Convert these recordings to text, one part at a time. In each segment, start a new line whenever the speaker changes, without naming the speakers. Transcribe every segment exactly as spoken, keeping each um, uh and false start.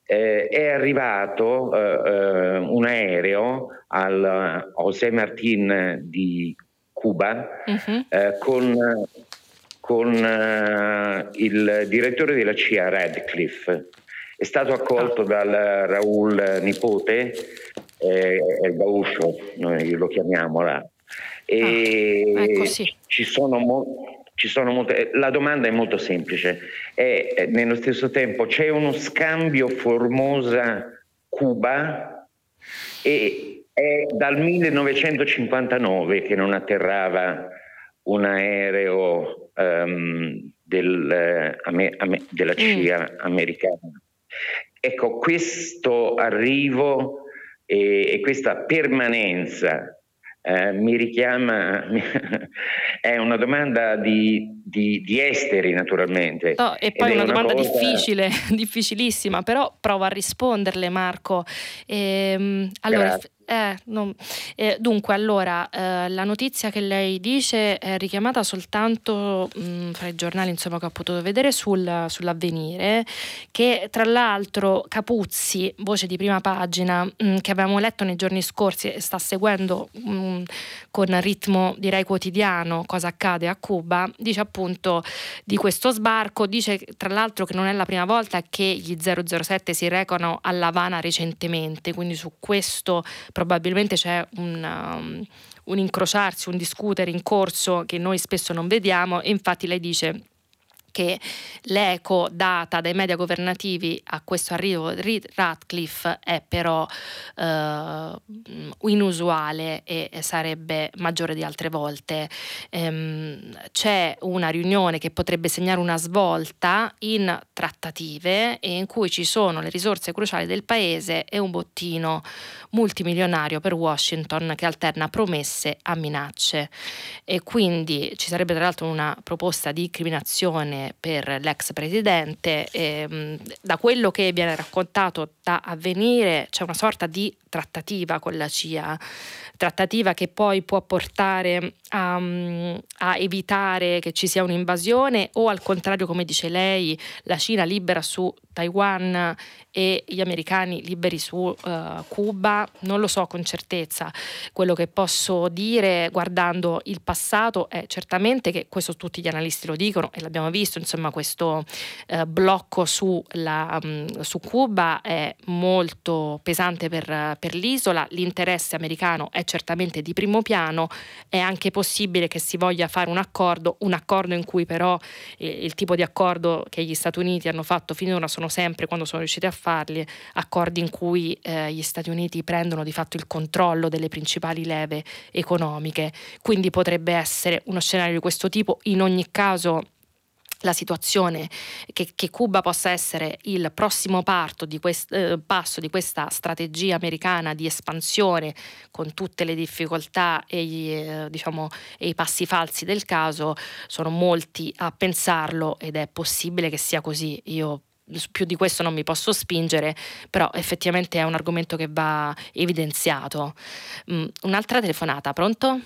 eh, è arrivato eh, eh, un aereo al José Martín di Cuba
uh-huh.
eh, con, con eh, il direttore della C I A Radcliffe. È stato accolto ah. dal Raul nipote, eh, il Gauscio, noi lo chiamiamo là. E
ah, ecco sì.
ci sono mo- ci sono molte, la domanda è molto semplice, è, è nello stesso tempo c'è uno scambio Formosa-Cuba e è dal millenovecentocinquantanove che non atterrava un aereo um, del, eh, ame, ame, della C I A mm. americana. Ecco, questo arrivo e, e questa permanenza Eh, mi richiama, è una domanda di, di, di esteri naturalmente.
No, e poi
Ed
una,
una
domanda
cosa...
difficile, difficilissima, però provo a risponderle, Marco. Ehm, allora, eh, non, eh, dunque, allora, eh, la notizia che lei dice è richiamata soltanto mh, fra i giornali, insomma, che ho potuto vedere sul, sull'Avvenire, che tra l'altro Capuzzi, voce di prima pagina, mh, che avevamo letto nei giorni scorsi e sta seguendo mh, con ritmo direi quotidiano cosa accade a Cuba, dice appunto di questo sbarco, dice tra l'altro che non è la prima volta che gli zero zero sette si recano a La Habana recentemente, quindi su questo probabilmente c'è un, um, un incrociarsi, un discutere in corso che noi spesso non vediamo, e infatti lei dice che l'eco data dai media governativi a questo arrivo di Ratcliffe è però eh, inusuale e sarebbe maggiore di altre volte. Ehm, c'è una riunione che potrebbe segnare una svolta in trattative e in cui ci sono le risorse cruciali del paese e un bottino multimilionario per Washington che alterna promesse a minacce, e quindi ci sarebbe tra l'altro una proposta di incriminazione per l'ex presidente. E, da quello che viene raccontato da Avvenire c'è una sorta di trattativa con la C I A, trattativa che poi può portare a, a evitare che ci sia un'invasione, o al contrario, come dice lei, la Cina libera su Taiwan e gli americani liberi su uh, Cuba. Non lo so con certezza. Quello che posso dire guardando il passato è certamente che questo tutti gli analisti lo dicono e l'abbiamo visto, insomma questo uh, blocco su, la, um, su Cuba è molto pesante per, per l'isola. L'interesse americano è certamente di primo piano. È anche possibile che si voglia fare un accordo, un accordo in cui però eh, il tipo di accordo che gli Stati Uniti hanno fatto finora sono sempre, quando sono riusciti a farli, accordi in cui eh, gli Stati Uniti prendono di fatto il controllo delle principali leve economiche, quindi potrebbe essere uno scenario di questo tipo. In ogni caso la situazione che, che Cuba possa essere il prossimo parto di quest, eh, passo di questa strategia americana di espansione, con tutte le difficoltà e, gli, eh, diciamo, e i passi falsi del caso, sono molti a pensarlo ed è possibile che sia così. Io più di questo non mi posso spingere, però effettivamente è un argomento che va evidenziato. Mm, un'altra telefonata, pronto?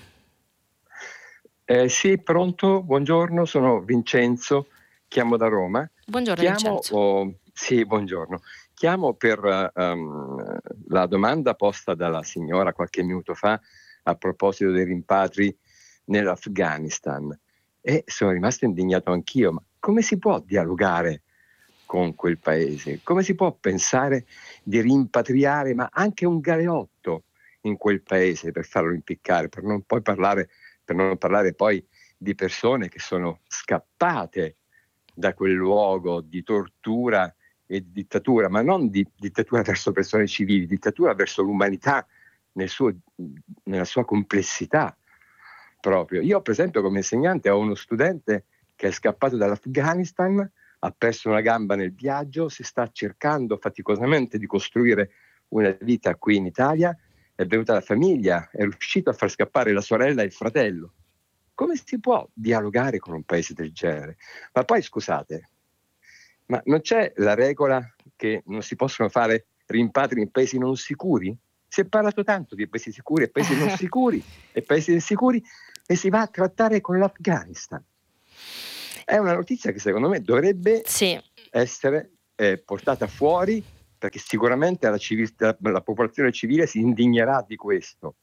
Eh, sì, pronto, buongiorno, sono Vincenzo, chiamo da Roma.
Buongiorno
chiamo,
Vincenzo.
Oh, sì, buongiorno. Chiamo per um, la domanda posta dalla signora qualche minuto fa a proposito dei rimpatri nell'Afghanistan, e sono rimasto indignato anch'io. Ma come si può dialogare con quel paese? Come si può pensare di rimpatriare, ma anche un galeotto in quel paese, per farlo impiccare, per non poi parlare per non parlare poi di persone che sono scappate da quel luogo di tortura e di dittatura, ma non di dittatura verso persone civili, dittatura verso l'umanità nel suo, nella sua complessità proprio. Io, per esempio, come insegnante ho uno studente che è scappato dall'Afghanistan, ha perso una gamba nel viaggio, si sta cercando faticosamente di costruire una vita qui in Italia. È venuta la famiglia, è riuscito a far scappare la sorella e il fratello. Come si può dialogare con un paese del genere? Ma poi scusate, ma non c'è la regola che non si possono fare rimpatri in paesi non sicuri? Si è parlato tanto di paesi sicuri e paesi non sicuri e paesi insicuri, e si va a trattare con l'Afghanistan. È una notizia che secondo me dovrebbe
sì.
essere eh, portata fuori perché sicuramente la, civil- la popolazione civile si indignerà di questo.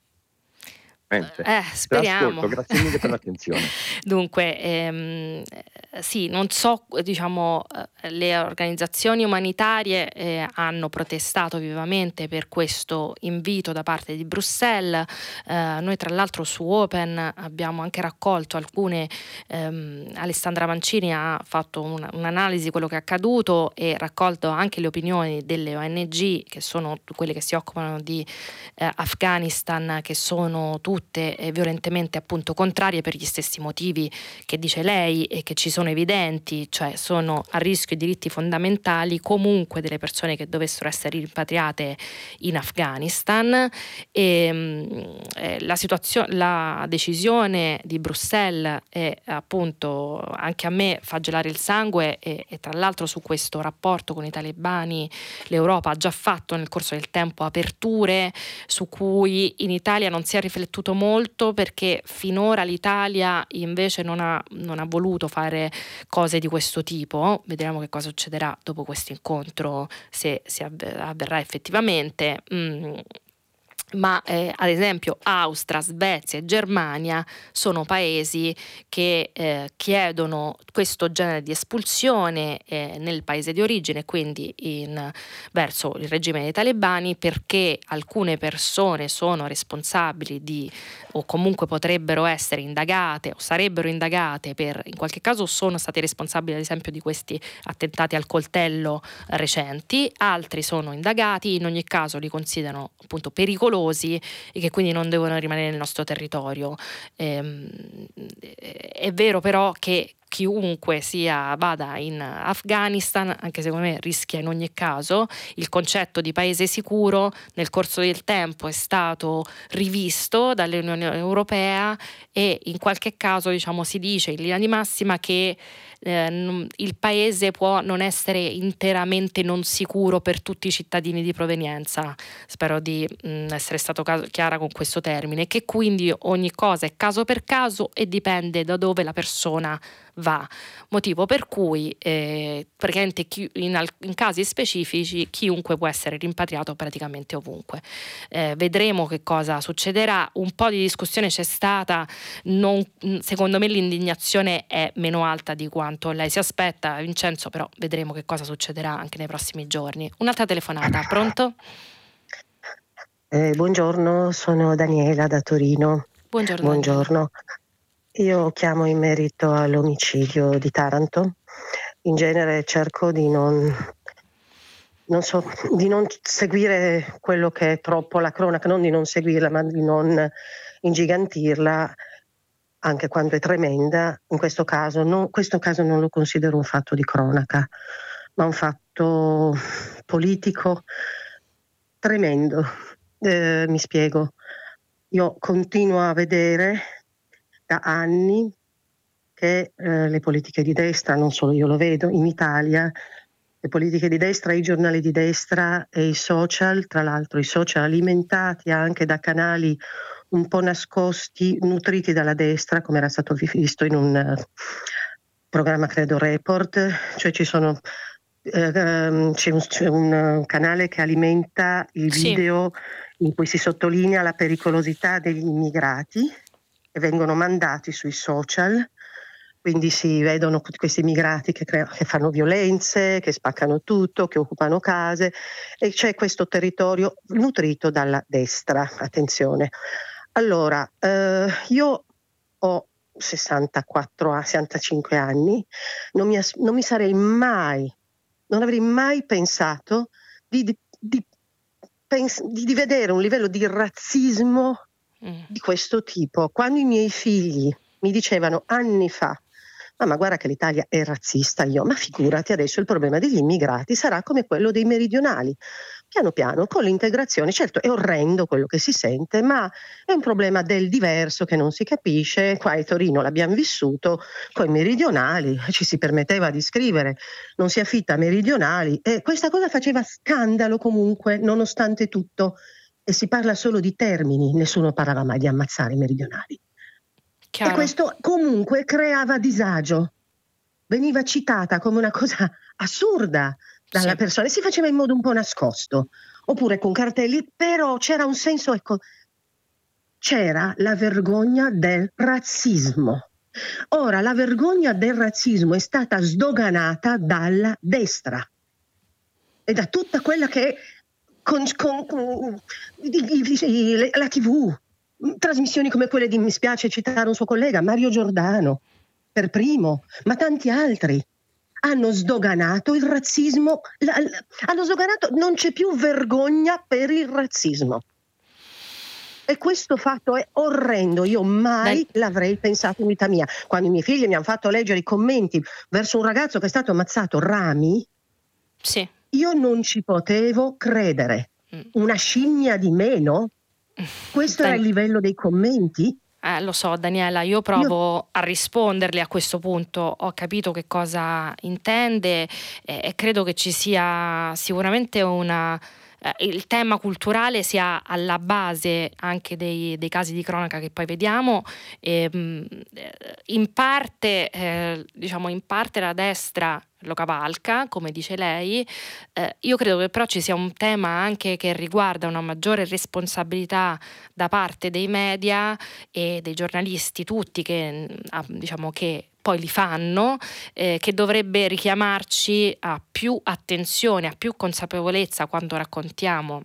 Eh, speriamo.
Grazie mille per l'attenzione.
Dunque, ehm, sì, non so, diciamo, le organizzazioni umanitarie eh, hanno protestato vivamente per questo invito da parte di Bruxelles. Eh, noi tra l'altro su Open abbiamo anche raccolto alcune, ehm, Alessandra Mancini ha fatto un, un'analisi di quello che è accaduto e raccolto anche le opinioni delle O N G, che sono quelle che si occupano di eh, Afghanistan, che sono tutte tutte eh, violentemente appunto contrarie per gli stessi motivi che dice lei e che ci sono evidenti, cioè sono a rischio i diritti fondamentali comunque delle persone che dovessero essere rimpatriate in Afghanistan. E mh, eh, la situazione, la decisione di Bruxelles è appunto, anche a me fa gelare il sangue e, e tra l'altro su questo rapporto con i talebani l'Europa ha già fatto nel corso del tempo aperture su cui in Italia non si è riflettuto molto, perché finora l'Italia invece non ha, non ha voluto fare cose di questo tipo. Vedremo che cosa succederà dopo questo incontro, se si avverrà effettivamente. Mm. Ma eh, ad esempio Austria, Svezia e Germania sono paesi che eh, chiedono questo genere di espulsione eh, nel paese di origine, quindi in, verso il regime dei talebani, perché alcune persone sono responsabili di, o comunque potrebbero essere indagate o sarebbero indagate per, in qualche caso sono stati responsabili ad esempio di questi attentati al coltello recenti, altri sono indagati, in ogni caso li considerano appunto pericolosi e che quindi non devono rimanere nel nostro territorio. Ehm, è vero però che chiunque sia vada in Afghanistan, anche secondo me rischia in ogni caso, il concetto di paese sicuro nel corso del tempo è stato rivisto dall'Unione Europea e in qualche caso diciamo si dice in linea di massima che eh, il paese può non essere interamente non sicuro per tutti i cittadini di provenienza. Spero di mh, essere stato caso, chiara con questo termine, che quindi ogni cosa è caso per caso e dipende da dove la persona va, motivo per cui eh, praticamente chi, in, al, in casi specifici chiunque può essere rimpatriato praticamente ovunque. Eh, vedremo che cosa succederà. Un po' di discussione c'è stata, non, secondo me l'indignazione è meno alta di quanto lei si aspetta, Vincenzo, però vedremo che cosa succederà anche nei prossimi giorni. Un'altra telefonata, pronto?
Eh, buongiorno, sono Daniela da Torino.
Buongiorno.
Buongiorno. Io chiamo in merito all'omicidio di Taranto. In genere cerco di non, non so, di non seguire quello che è troppo la cronaca, non di non seguirla, ma di non ingigantirla, anche quando è tremenda. In questo caso, no, questo caso non lo considero un fatto di cronaca, ma un fatto politico tremendo. Eh, mi spiego. Io continuo a vedere da anni che eh, le politiche di destra, non solo io lo vedo, in Italia, le politiche di destra, i giornali di destra e i social, tra l'altro i social alimentati anche da canali un po' nascosti, nutriti dalla destra, come era stato visto in un uh, programma, credo, Report, cioè ci sono... Uh, c'è, un, c'è un canale che alimenta il video sì. in cui si sottolinea la pericolosità degli immigrati e vengono mandati sui social, quindi si vedono questi immigrati che, crea, che fanno violenze, che spaccano tutto, che occupano case, e c'è questo territorio nutrito dalla destra, attenzione. Allora, uh, io ho sessantaquattro, sessantacinque anni, non mi, non mi sarei mai Non avrei mai pensato di, di, di, pens- di vedere un livello di razzismo mm. di questo tipo. Quando i miei figli mi dicevano anni fa, ma guarda che l'Italia è razzista, io, ma figurati adesso il problema degli immigrati sarà come quello dei meridionali. Piano piano, con l'integrazione, certo è orrendo quello che si sente, ma è un problema del diverso che non si capisce. Qua a Torino l'abbiamo vissuto con i meridionali, ci si permetteva di scrivere non si affitta a meridionali e questa cosa faceva scandalo comunque, nonostante tutto, e si parla solo di termini, nessuno parlava mai di ammazzare i meridionali. Chiaro. E questo comunque creava disagio, veniva citata come una cosa assurda, dalla
Sì.
persona, e si faceva in modo un po' nascosto, oppure con cartelli, però c'era un senso, ecco, c'era la vergogna del razzismo. Ora, la vergogna del razzismo è stata sdoganata dalla destra e da tutta quella che con, con, con i- i- i- le- la tivù, trasmissioni come quelle di, mi spiace citare un suo collega, Mario Giordano, per primo, ma tanti altri. Hanno sdoganato il razzismo, la- la- hanno sdoganato, non c'è più vergogna per il razzismo. E questo fatto è orrendo, io mai
Beh,
l'avrei pensato in vita mia. Quando i miei figli mi hanno fatto leggere i commenti verso un ragazzo che è stato ammazzato, Rami,
sì.
io non ci potevo credere.
Mm.
Una scimmia di meno? Questo era
Dan-
il livello dei commenti?
Eh, lo so, Daniela, io
Io
provo a risponderle a questo punto. Ho capito che cosa intende eh, e credo che ci sia sicuramente una. Eh, il tema culturale sia alla base anche dei, dei casi di cronaca che poi vediamo. E, mh, eh, in parte, eh, diciamo, in parte la destra lo cavalca, come dice lei. Eh, io credo che però ci sia un tema anche che riguarda una maggiore responsabilità da parte dei media e dei giornalisti tutti che, ah, diciamo, che poi li fanno, eh, che dovrebbe richiamarci a più attenzione, a più consapevolezza quando raccontiamo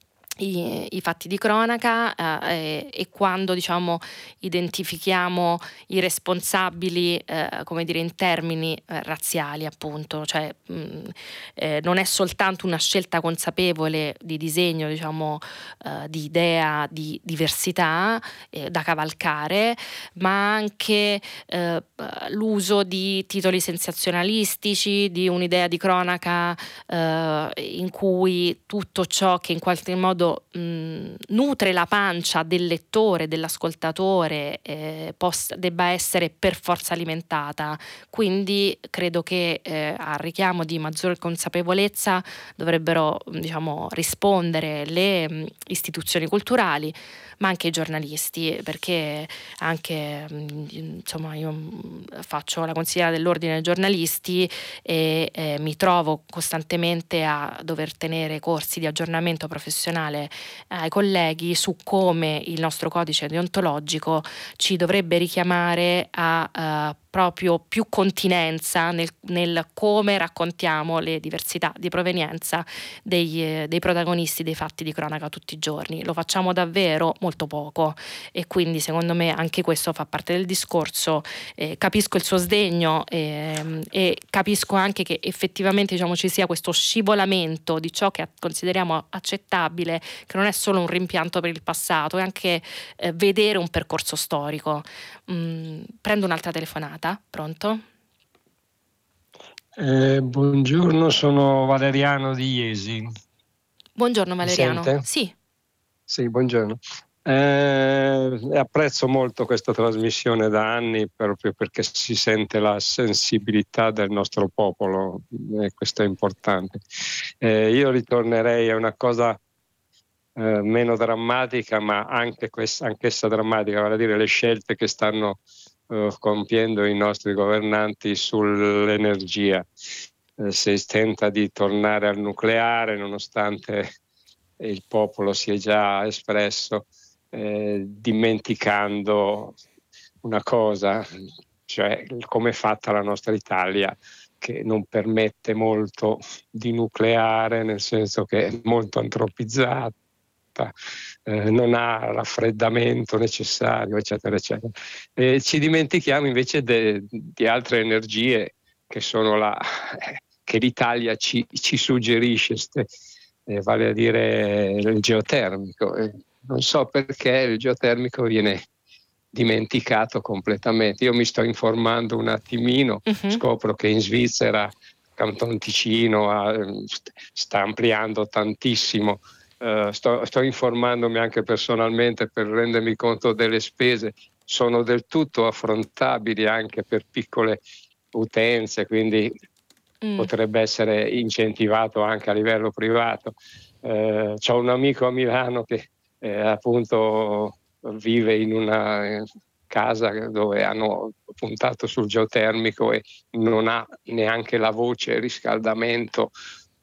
I, i fatti di cronaca eh, e, e quando, diciamo, identifichiamo i responsabili, eh, come dire, in termini eh, razziali, appunto, cioè mh, eh, non è soltanto una scelta consapevole di disegno, diciamo, eh, di idea di diversità eh, da cavalcare, ma anche eh, l'uso di titoli sensazionalistici, di un'idea di cronaca eh, in cui tutto ciò che in qualche modo Mh, nutre la pancia del lettore, dell'ascoltatore, eh, possa, debba essere per forza alimentata. Quindi credo che eh, al richiamo di maggiore consapevolezza dovrebbero, diciamo, rispondere le mh, istituzioni culturali, ma anche i giornalisti, perché anche mh, insomma io mh, faccio la consigliera dell'ordine dei giornalisti e eh, mi trovo costantemente a dover tenere corsi di aggiornamento professionale ai colleghi su come il nostro codice deontologico ci dovrebbe richiamare a uh, proprio più continenza nel, nel come raccontiamo le diversità di provenienza dei, eh, dei protagonisti dei fatti di cronaca tutti i giorni. Lo facciamo davvero molto poco e quindi secondo me anche questo fa parte del discorso. Eh, capisco il suo sdegno eh, e capisco anche che effettivamente, diciamo, ci sia questo scivolamento di ciò che consideriamo accettabile, che non è solo un rimpianto per il passato, è anche eh, vedere un percorso storico. Mm, prendo un'altra telefonata. Pronto?
Eh, buongiorno, sono Valeriano di Iesi.
Buongiorno
Mi
Valeriano.
sente?
Sì.
Sì, buongiorno. Eh, apprezzo molto questa trasmissione da anni proprio perché si sente la sensibilità del nostro popolo e questo è importante. Eh, io ritornerei a una cosa eh, meno drammatica, ma anche questa, anch'essa drammatica, vale a dire le scelte che stanno eh, compiendo i nostri governanti sull'energia. Eh, si tenta di tornare al nucleare nonostante il popolo si è già espresso, eh, dimenticando una cosa, cioè come è fatta la nostra Italia, che non permette molto di nucleare, nel senso che è molto antropizzata, eh, non ha raffreddamento necessario, eccetera, eccetera. E ci dimentichiamo invece de, di altre energie che sono la, che l'Italia ci, ci suggerisce, eh, vale a dire il geotermico. Eh, non so perché il geotermico viene dimenticato completamente. Io mi sto informando un attimino, uh-huh. Scopro che in Svizzera Canton Ticino ha, sta ampliando tantissimo. Uh, sto, sto informandomi anche personalmente per rendermi conto delle spese, sono del tutto affrontabili anche per piccole utenze, quindi mm. potrebbe essere incentivato anche a livello privato. Uh, c'ho un amico a Milano che eh, appunto vive in una casa dove hanno puntato sul geotermico e non ha neanche la voce riscaldamento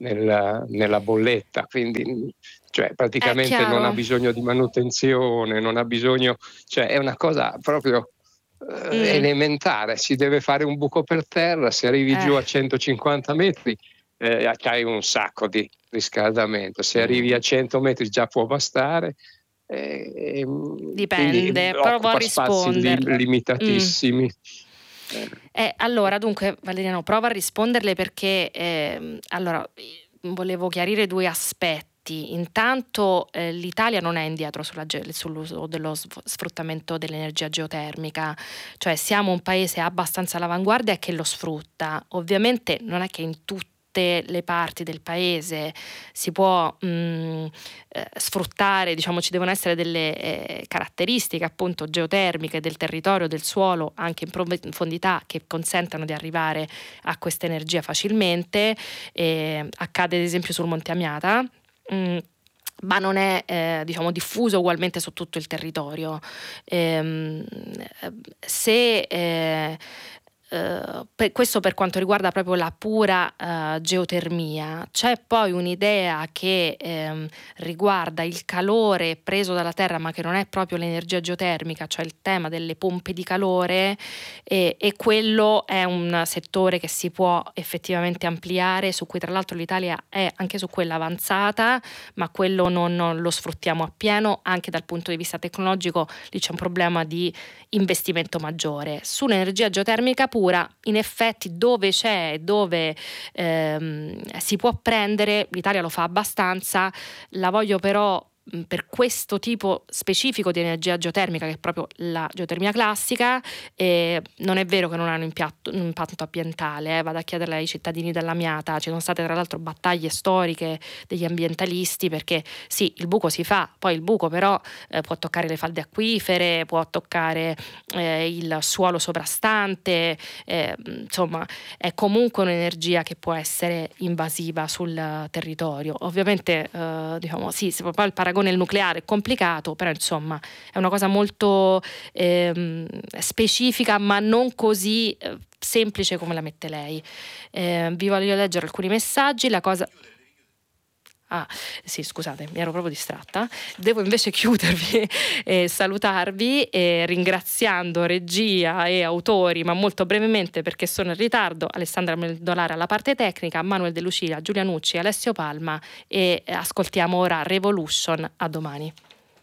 nella, nella bolletta, quindi cioè praticamente non ha bisogno di manutenzione, non ha bisogno, cioè è una cosa proprio eh, mm. elementare. Si deve fare un buco per terra, se arrivi eh. giù a centocinquanta metri eh, hai un sacco di riscaldamento, se arrivi a cento metri già può bastare. Eh,
Dipende, provo a rispondere.
Li, limitatissimi.
Mm. Eh, allora, dunque, Valeriano, prova a risponderle perché eh, allora volevo chiarire due aspetti. Intanto eh, l'Italia non è indietro sulla, sull'uso dello sfruttamento dell'energia geotermica, cioè siamo un paese abbastanza all'avanguardia e che lo sfrutta. Ovviamente non è che in tutti le parti del paese si può mh, eh, sfruttare, diciamo ci devono essere delle eh, caratteristiche appunto geotermiche del territorio, del suolo anche in profondità che consentano di arrivare a questa energia facilmente. Eh, accade ad esempio sul Monte Amiata, mh, ma non è eh, diciamo diffuso ugualmente su tutto il territorio. Ehm, se eh, Uh, per questo per quanto riguarda proprio la pura uh, geotermia. C'è poi un'idea che um, riguarda il calore preso dalla terra ma che non è proprio l'energia geotermica, cioè il tema delle pompe di calore, e, e quello è un settore che si può effettivamente ampliare, su cui tra l'altro l'Italia è anche su quella avanzata, ma quello non, non lo sfruttiamo appieno. Anche dal punto di vista tecnologico lì c'è un problema di investimento maggiore. Sull'energia geotermica pura, in effetti dove c'è, dove ehm, si può prendere, l'Italia lo fa abbastanza. La voglio però per questo tipo specifico di energia geotermica, che è proprio la geotermia classica, eh, non è vero che non ha un, impiatto, un impatto ambientale. Eh. Vado a chiederle ai cittadini dell'Amiata. Ci sono state tra l'altro battaglie storiche degli ambientalisti, perché sì, il buco si fa, poi il buco però eh, può toccare le falde acquifere, può toccare eh, il suolo soprastante, eh, insomma è comunque un'energia che può essere invasiva sul territorio. Ovviamente eh, diciamo sì, se poi il paragone il nucleare è complicato, però insomma è una cosa molto ehm, specifica, ma non così eh, semplice come la mette lei. Eh, vi voglio leggere alcuni messaggi. La cosa Ah, sì, scusate, mi ero proprio distratta. Devo invece chiudervi e salutarvi, e ringraziando regia e autori, ma molto brevemente perché sono in ritardo: Alessandra Meldolare alla parte tecnica, Manuel De Lucia, Giulia Nucci, Alessio Palma, e ascoltiamo ora Revolution. A domani.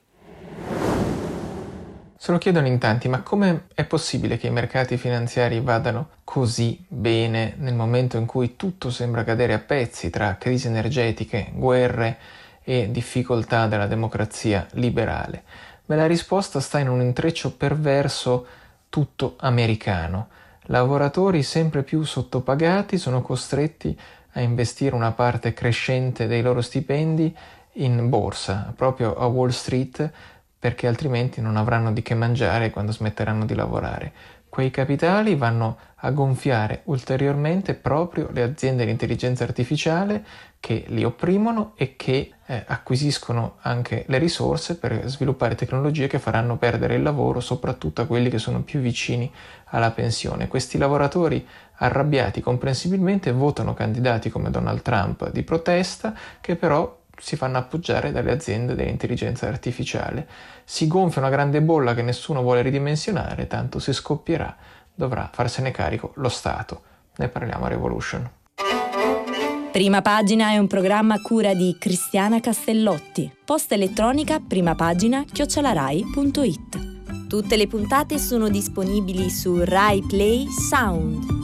Se lo chiedono in tanti, ma come è possibile che i mercati finanziari vadano così bene nel momento in cui tutto sembra cadere a pezzi tra crisi energetiche, guerre e difficoltà della democrazia liberale? Beh, la risposta sta in un intreccio perverso tutto americano. Lavoratori sempre più sottopagati sono costretti a investire una parte crescente dei loro stipendi in borsa, proprio a Wall Street, perché altrimenti non avranno di che mangiare quando smetteranno di lavorare. Quei capitali vanno a gonfiare ulteriormente proprio le aziende di intelligenza artificiale, che li opprimono e che eh, acquisiscono anche le risorse per sviluppare tecnologie che faranno perdere il lavoro soprattutto a quelli che sono più vicini alla pensione. Questi lavoratori arrabbiati comprensibilmente votano candidati come Donald Trump di protesta, che però si fanno appoggiare dalle aziende dell'intelligenza artificiale. Si gonfia una grande bolla che nessuno vuole ridimensionare, tanto se scoppierà dovrà farsene carico lo Stato. Ne parliamo a Revolution.
Prima Pagina è un programma a cura di Cristiana Castellotti. Posta elettronica primapagina chiocciola rai punto it. Tutte le puntate sono disponibili su Rai Play Sound.